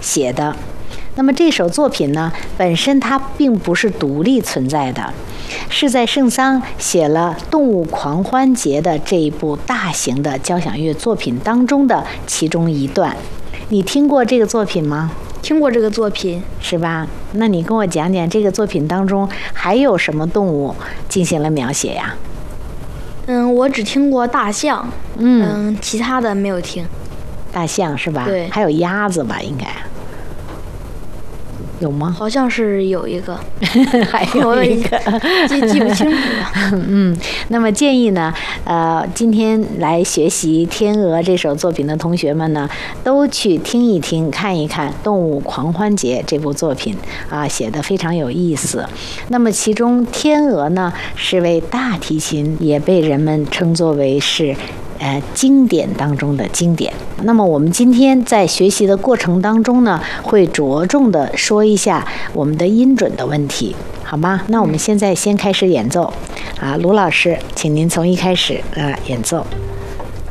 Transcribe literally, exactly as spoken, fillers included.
写的。那么这首作品呢，本身它并不是独立存在的，是在圣桑写了《动物狂欢节》的这一部大型的交响乐作品当中的其中一段。你听过这个作品吗？ 听过这个作品， 是吧？那你跟我讲讲这个作品当中还有什么动物进行了描写呀？ 嗯，我只听过大象， 嗯， 嗯，其他的没有听。 大象是吧？ 对， 还有鸭子吧，应该有吗？ 好像是有一个， 还有一个记记不清楚了。 嗯，那么建议呢，呃，今天来学习《天鹅》这首作品的同学们呢，都去听一听、看一看《动物狂欢节》这部作品啊，写得非常有意思。那么其中《天鹅》呢，是为大提琴，也被人们称作为是。呃，经典当中的经典。那么我们今天在学习的过程当中呢，会着重的说一下我们的音准的问题，好吗？那我们现在先开始演奏，啊，卢老师，请您从一开始呃演奏。